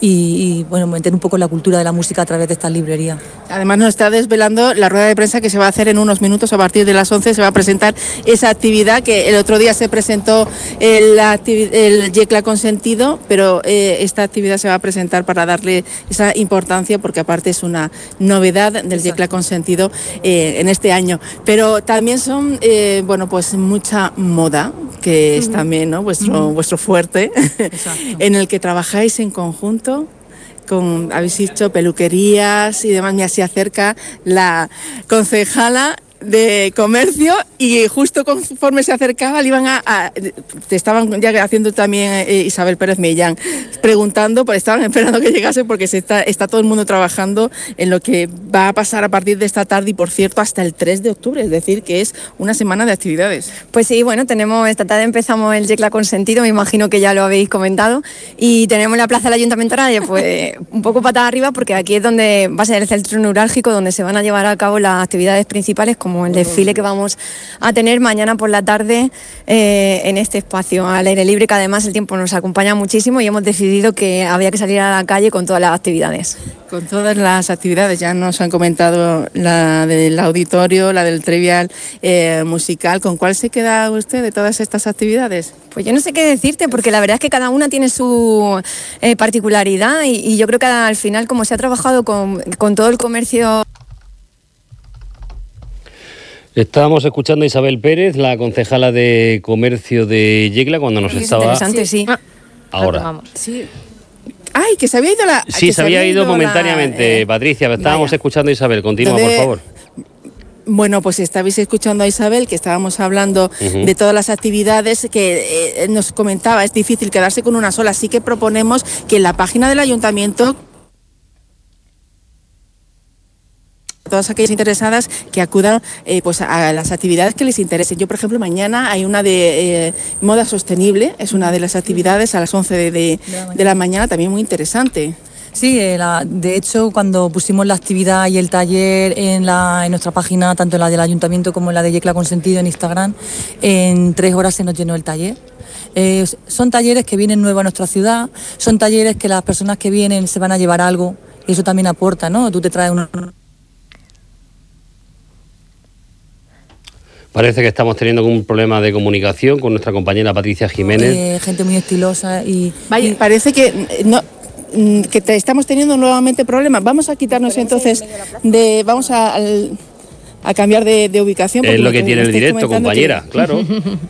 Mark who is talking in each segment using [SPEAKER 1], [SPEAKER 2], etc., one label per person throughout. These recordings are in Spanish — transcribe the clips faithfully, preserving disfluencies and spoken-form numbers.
[SPEAKER 1] y, y bueno, meter un poco la cultura de la música a través de estas librerías.
[SPEAKER 2] Además nos está desvelando la rueda de prensa que se va a hacer en unos minutos. A partir de las once se va a presentar esa actividad que el otro día se presentó el, el Yecla Consentido, pero eh, esta actividad se va a presentar para darle esa importancia, porque aparte es una novedad del Yecla Consentido eh, en este año. Pero también son, eh, bueno, pues mucha moda, que es uh-huh. también, ¿no?, vuestro, uh-huh. vuestro fuerte, en el que trabajáis en conjunto. Con, habéis dicho, peluquerías y demás. Me se acerca la concejala de comercio y justo conforme se acercaba le iban a, a te estaban ya haciendo también eh, Isabel Pérez Millán preguntando, pues estaban esperando que llegase, porque se está, está todo el mundo trabajando en lo que va a pasar a partir de esta tarde y, por cierto, hasta el tres de octubre, es decir, que es una semana de actividades.
[SPEAKER 3] Pues sí, bueno, tenemos esta tarde empezamos el Yecla Consentido, me imagino que ya lo habéis comentado, y tenemos la plaza del Ayuntamiento de pues un poco patada arriba, porque aquí es donde va a ser el centro neurálgico donde se van a llevar a cabo las actividades principales, como el desfile que vamos a tener mañana por la tarde eh, en este espacio al aire libre, que además el tiempo nos acompaña muchísimo y hemos decidido que había que salir a la calle con todas las actividades.
[SPEAKER 2] Con todas las actividades, ya nos han comentado la del auditorio, la del trivial eh, musical. ¿Con cuál se queda usted de todas estas actividades?
[SPEAKER 3] Pues yo no sé qué decirte, porque la verdad es que cada una tiene su eh, particularidad y, y yo creo que al final, como se ha trabajado con, con todo el comercio...
[SPEAKER 4] Estábamos escuchando a Isabel Pérez, la concejala de comercio de Yecla, cuando nos
[SPEAKER 3] es
[SPEAKER 4] estaba...
[SPEAKER 3] Interesante, sí.
[SPEAKER 4] Ahora.
[SPEAKER 2] Sí. Ay, que se había ido la...
[SPEAKER 4] Sí, se había ido momentáneamente, la, eh, Patricia. Estábamos vaya. escuchando a Isabel. Continúa, por favor.
[SPEAKER 2] Bueno, pues estabais escuchando a Isabel, que estábamos hablando uh-huh. de todas las actividades que eh, nos comentaba. Es difícil quedarse con una sola, así que proponemos que en la página del ayuntamiento... todas aquellas interesadas que acudan eh, pues a las actividades que les interesen. Yo, por ejemplo, mañana hay una de eh, moda sostenible, es una de las actividades a las once de, de, de la mañana, también muy interesante.
[SPEAKER 1] Sí, eh, la, de hecho, cuando pusimos la actividad y el taller en, la, en nuestra página, tanto en la del Ayuntamiento como en la de Yecla Consentido en Instagram, en tres horas se nos llenó el taller. Eh, son talleres que vienen nuevos a nuestra ciudad, son talleres que las personas que vienen se van a llevar algo, y eso también aporta, ¿no? Tú te traes una...
[SPEAKER 4] Parece que estamos teniendo un problema de comunicación con nuestra compañera Patricia Jiménez.
[SPEAKER 1] Eh, gente muy estilosa y...
[SPEAKER 2] Vaya,
[SPEAKER 1] y...
[SPEAKER 2] parece que no... que te estamos teniendo nuevamente problemas. Vamos a quitarnos entonces de... Vamos a, a cambiar de, de ubicación.
[SPEAKER 4] Es lo que tiene el directo, compañera, que... claro.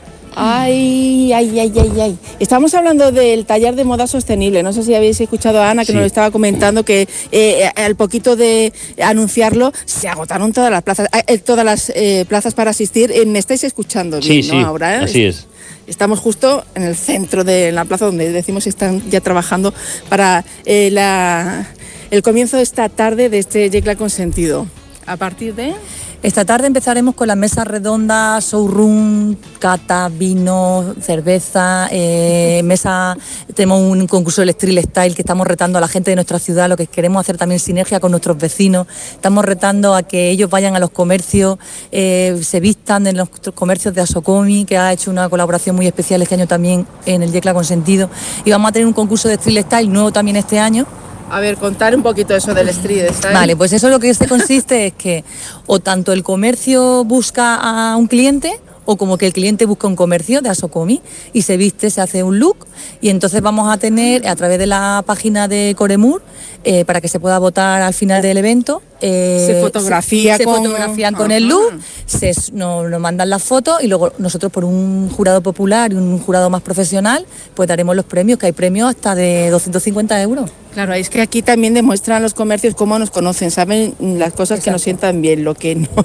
[SPEAKER 2] Ay, ay, ay, ay, ay. Estamos hablando del taller de moda sostenible. No sé si habéis escuchado a Ana, que sí. nos lo estaba comentando, que eh, al poquito de anunciarlo se agotaron todas las plazas, eh, todas las eh, plazas para asistir. Eh, me estáis escuchando bien,
[SPEAKER 4] sí,
[SPEAKER 2] ¿no?
[SPEAKER 4] Sí,
[SPEAKER 2] ahora, ¿eh?
[SPEAKER 4] así es.
[SPEAKER 2] Estamos justo en el centro de la plaza, donde decimos que están ya trabajando para eh, la, el comienzo de esta tarde de este Yecla Consentido. A partir de...
[SPEAKER 1] Esta tarde empezaremos con las mesas redondas, showroom, cata, vino, cerveza, eh, mesa, tenemos un concurso del Street Style que estamos retando a la gente de nuestra ciudad, lo que queremos hacer también sinergia con nuestros vecinos, estamos retando a que ellos vayan a los comercios, eh, se vistan en los comercios de Asocomi, que ha hecho una colaboración muy especial este año también en el Yecla Consentido, y vamos a tener un concurso de Street Style nuevo también este año.
[SPEAKER 2] A ver, contar un poquito eso del street style.
[SPEAKER 1] Vale, pues eso lo que se consiste es que o tanto el comercio busca a un cliente o como que el cliente busca un comercio de Asocomi y se viste, se hace un look y entonces vamos a tener a través de la página de Coremur eh, para que se pueda votar al final del evento.
[SPEAKER 2] Eh, se fotografía
[SPEAKER 1] se,
[SPEAKER 2] con...
[SPEAKER 1] se fotografían con el look, se, nos, nos mandan las fotos y luego nosotros por un jurado popular y un jurado más profesional pues daremos los premios, que hay premios hasta de doscientos cincuenta euros.
[SPEAKER 2] Claro, es que aquí también demuestran los comercios cómo nos conocen, saben las cosas Exacto. que nos sientan bien, lo que no.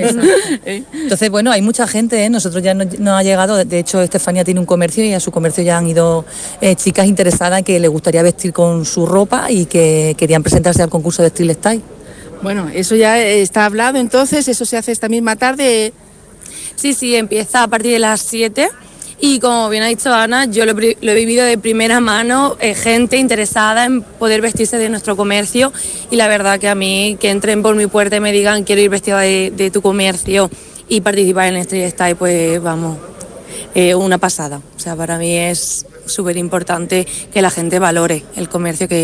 [SPEAKER 1] Entonces, bueno, hay mucha gente, ¿eh? Nosotros ya nos no ha llegado, de hecho Estefanía tiene un comercio y a su comercio ya han ido eh, chicas interesadas que les gustaría vestir con su ropa y que querían presentarse al concurso de Street Style.
[SPEAKER 2] Bueno, eso ya está hablado, entonces, eso se hace esta misma tarde.
[SPEAKER 5] Sí, sí, empieza a partir de las siete. Y como bien ha dicho Ana, yo lo, lo he vivido de primera mano, eh, gente interesada en poder vestirse de nuestro comercio y la verdad que a mí que entren por mi puerta y me digan quiero ir vestida de, de tu comercio y participar en Street Style, pues vamos, eh, una pasada. O sea, para mí es súper importante que la gente valore el comercio que